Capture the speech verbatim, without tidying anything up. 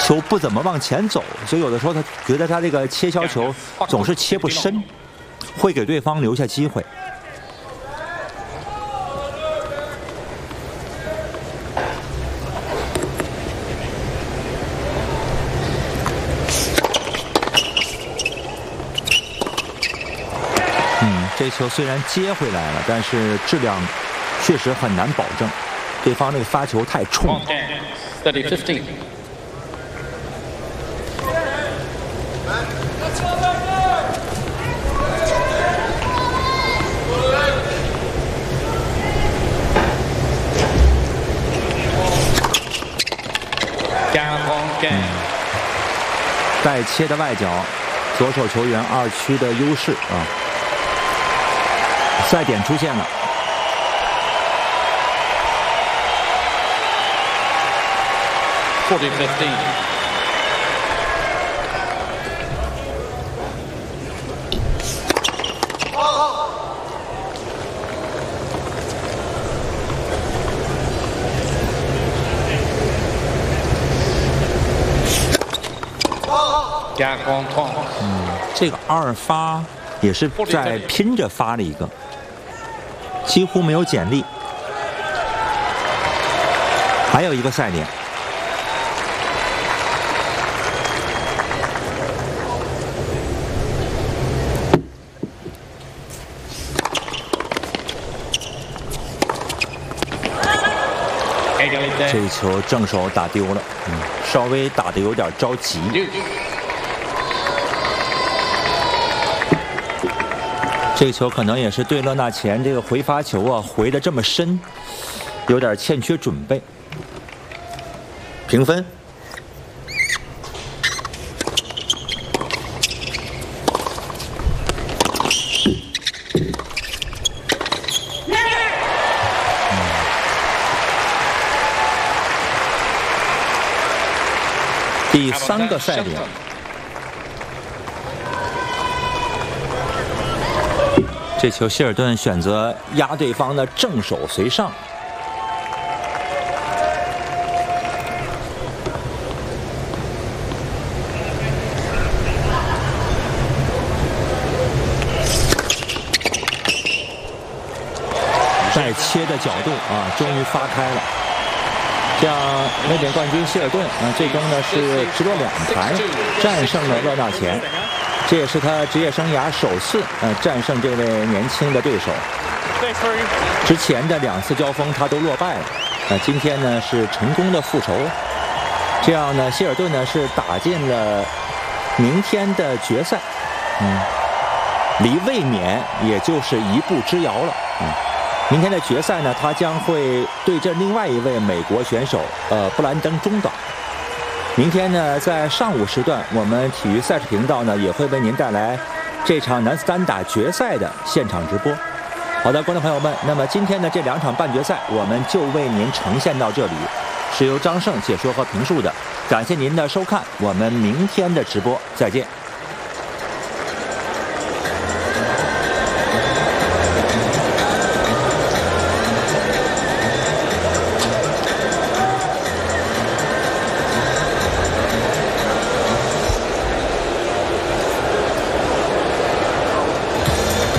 球不怎么往前走，所以有的时候他觉得他这个切削球总是切不深，会给对方留下机会。嗯，这球虽然接回来了，但是质量确实很难保证。对方那个发球太冲了。嗯，带切的外角，左手球员二区的优势啊。赛点出现了。 forty fifteen。 嗯，这个二发也是在拼着发了一个，几乎没有减力。还有一个赛点。这一球正手打丢了，嗯，稍微打得有点着急。这个球可能也是对勒纳前这个回发球啊回得这么深，有点欠缺准备。平分。第三个赛点，这球希尔顿选择压对方的正手随上。带切的角度啊，终于发开了。这样，美点冠军希尔顿啊，最终呢是直落两盘战胜了勒纳前，这也是他职业生涯首次呃战胜这位年轻的对手。之前的两次交锋他都落败了，那今天呢是成功的复仇。这样呢，希尔顿呢是打进了明天的决赛，嗯，离卫冕也就是一步之遥了，嗯。明天的决赛呢，他将会对阵另外一位美国选手，呃，布兰登中岛。明天呢，在上午时段，我们体育赛事频道呢也会为您带来这场男子单打决赛的现场直播。好的，观众朋友们，那么今天的这两场半决赛，我们就为您呈现到这里，是由张胜解说和评述的。感谢您的收看，我们明天的直播再见。